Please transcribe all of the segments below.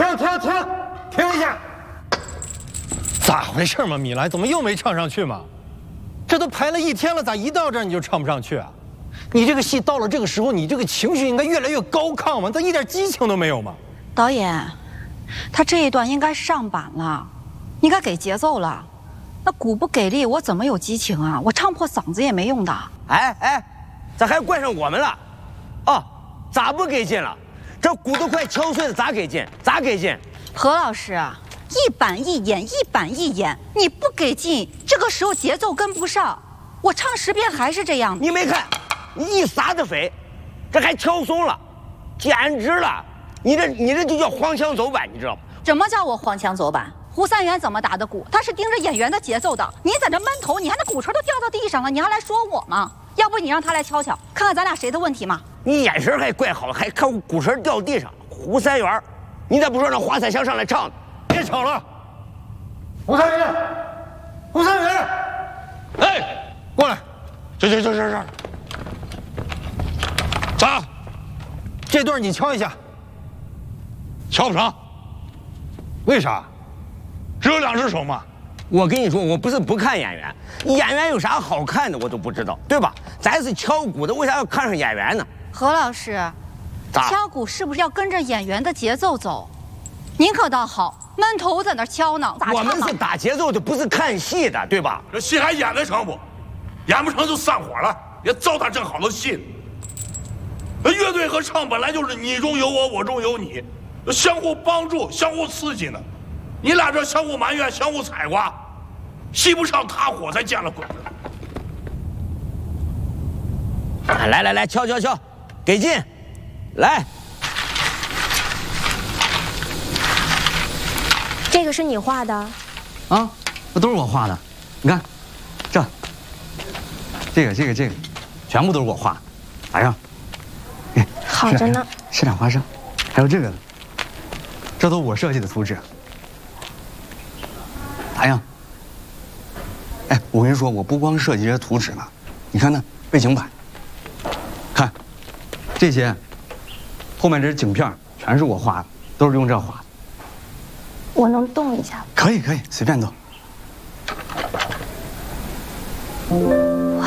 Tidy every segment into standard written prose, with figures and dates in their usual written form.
停一下！咋回事嘛，米兰，怎么又没唱上去嘛？这都排了1天了，咋一到这儿你就唱不上去啊？你这个戏到了这个时候，你这个情绪应该越来越高亢嘛，咋一点激情都没有嘛？ 导演，他这一段应该上板了，应该给节奏了。那鼓不给力，我怎么有激情啊？我唱破嗓子也没用的。 哎，咋还怪上我们了？哦，咋不给劲了？这鼓都快敲碎了，咋给劲？咋给劲？ 何老师，一板一眼，一板一眼，你不给劲，这个时候节奏跟不上，我唱10遍还是这样。 你没看，你一撒的飞，这还敲松了，简直了！你这就叫黄腔走板，你知道吗？ 什么叫我黄腔走板？胡三元怎么打的鼓？他是盯着演员的节奏的。你在这闷头，你看那鼓槌都掉到地上了，你还来说我吗？要不你让他来敲敲，看看咱俩谁的问题嘛？ 你眼神还怪好，还看鼓绳掉地上。胡三元，你咋不说让华彩祥上来唱呢？ 别吵了， 胡三元， 哎，过来， 这，咋？ 这段你敲一下， 瞧不上？ 为啥？ 只有2只手嘛。 我跟你说，我不是不看演员，演员有啥好看的我都不知道，对吧？咱是敲鼓的，为啥要看上演员呢？ 何老师，敲鼓是不是要跟着演员的节奏走？您可倒好，闷头在那敲呢，咋唱啊？ 我们是打节奏的，不是看戏的，对吧？ 这戏还演得成不？演不成就散伙了，也糟蹋正好的戏。那乐队和唱本来就是你中有我，我中有你，相互帮助，相互刺激呢。你俩这相互埋怨，相互采瓜，戏不上塌火才见了鬼。 来，敲，给劲，来。 这个是你画的？ 啊，那都是我画的。你看，这个，全部都是我画的。咋样？ 好着呢。 吃点花生，还有这个呢，这都我设计的图纸。咋样？哎，我跟你说，我不光设计这些图纸了，你看那背景板，看这些，后面这些景片全是我画的，都是用这画的。 我能动一下？ 可以，随便动。 哇！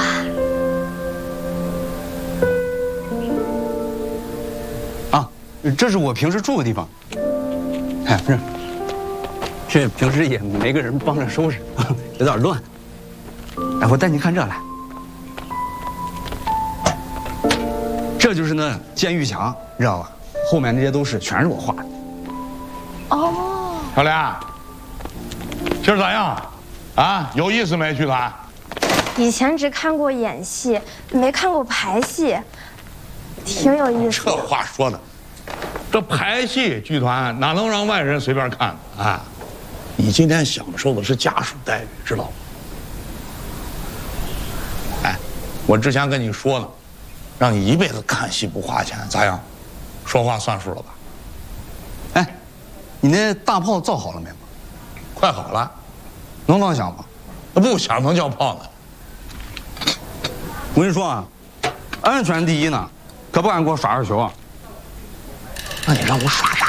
啊，这是我平时住的地方。哎，不是。这平时也没个人帮着收拾，有点乱。哎，我带您看这来，这就是那监狱墙，知道吧？后面那些全是我画的。 哦， 小莲，今儿咋样？啊，有意思没？剧团？ 以前只看过演戏，没看过排戏，挺有意思。 这话说的，这排戏剧团哪能让外人随便看呢？啊！你今天享受的是家属待遇，知道吗？哎，我之前跟你说了，让你一辈子看戏不花钱，咋样？说话算数了吧？ 哎，你那大炮造好了没有？ 快好了， 能放响吗？ 那不响能叫炮呢？ 我跟你说啊，安全第一呢，可不敢给我耍二球啊。 那你让我耍啥？